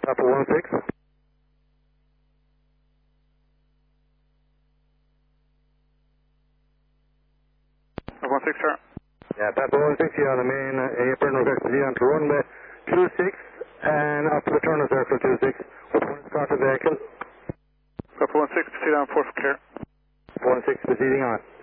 Papa 16. Papa 16, sir. Yeah, Papa 16, you're on the main apron, request to on to runway 26 and up to the turn circle 26. One start the vehicle. Papa 16, proceed on 4 for clear. 16 proceeding on.